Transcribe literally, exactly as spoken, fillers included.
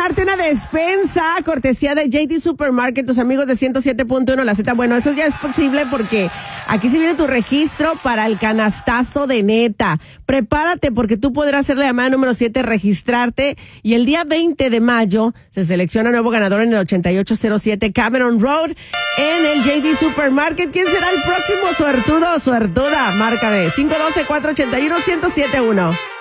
ganarte una despensa, cortesía de J D Supermarket, tus amigos de ciento siete punto uno La Z. Bueno, eso ya es posible porque aquí sí viene tu registro para el canastazo de neta. Prepárate porque tú podrás hacer la llamada número siete, registrarte, y el día veinte de mayo se selecciona nuevo ganador en el ochenta y ocho cero siete Cameron Road en el J D Supermarket. ¿Quién será el próximo suertudo o suertuda? Márcame cinco uno dos, cuatro ocho uno, uno cero siete uno.